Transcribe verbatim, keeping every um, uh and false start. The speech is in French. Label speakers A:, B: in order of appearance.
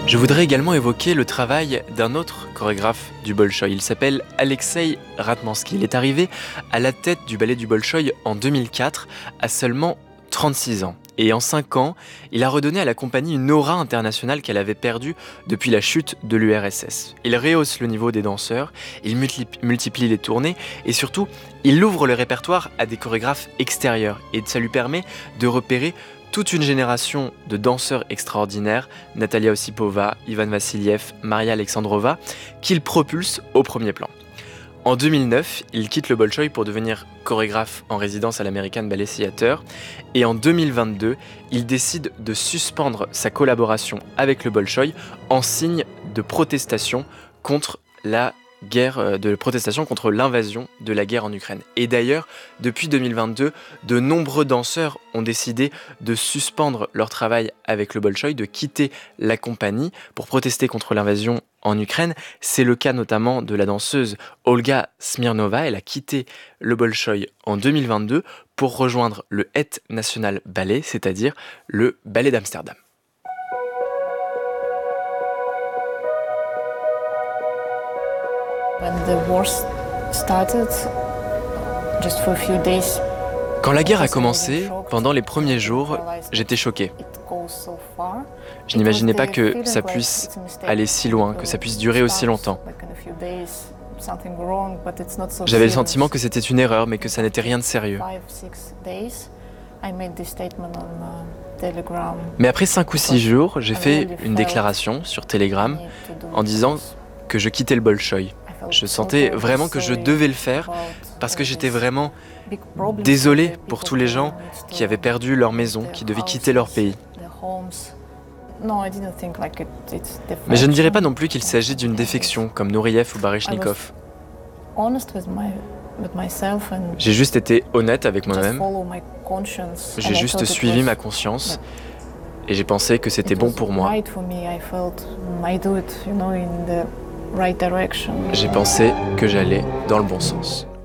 A: Je voudrais également évoquer le travail d'un autre chorégraphe du Bolchoï. Il s'appelle Alexei Ratmansky. Il est arrivé à la tête du ballet du Bolchoï en deux mille quatre, à seulement trente-six ans. Et en cinq ans, il a redonné à la compagnie une aura internationale qu'elle avait perdue depuis la chute de l'U R S S. Il rehausse le niveau des danseurs, il multiplie les tournées et surtout, il ouvre le répertoire à des chorégraphes extérieurs. Et ça lui permet de repérer toute une génération de danseurs extraordinaires, Natalia Osipova, Ivan Vassiliev, Maria Alexandrova, qu'il propulse au premier plan. En deux mille neuf, il quitte le Bolchoï pour devenir chorégraphe en résidence à l'American Ballet Theatre et en deux mille vingt-deux, il décide de suspendre sa collaboration avec le Bolchoï en signe de protestation contre la guerre de protestation contre l'invasion de la guerre en Ukraine. Et d'ailleurs, depuis deux mille vingt-deux, de nombreux danseurs ont décidé de suspendre leur travail avec le Bolchoï, de quitter la compagnie pour protester contre l'invasion en Ukraine. C'est le cas notamment de la danseuse Olga Smirnova. Elle a quitté le Bolchoï en deux mille vingt-deux pour rejoindre le Het National Ballet, c'est-à-dire le ballet d'Amsterdam. Quand la guerre a commencé, pendant les premiers jours, j'étais choquée. Je n'imaginais pas que ça puisse aller si loin, que ça puisse durer aussi longtemps. J'avais le sentiment que c'était une erreur, mais que ça n'était rien de sérieux. Mais après cinq ou six jours, j'ai fait une déclaration sur Telegram en disant que je quittais le Bolchoï. Je sentais vraiment que je devais le faire parce que j'étais vraiment désolée pour tous les gens qui avaient perdu leur maison, qui devaient quitter leur pays. Mais je ne dirais pas non plus qu'il s'agit d'une défection comme Nureyev ou Baryshnikov. J'ai juste été honnête avec moi-même. J'ai juste suivi ma conscience et j'ai pensé que c'était bon pour moi. J'ai pensé que j'allais dans le bon sens.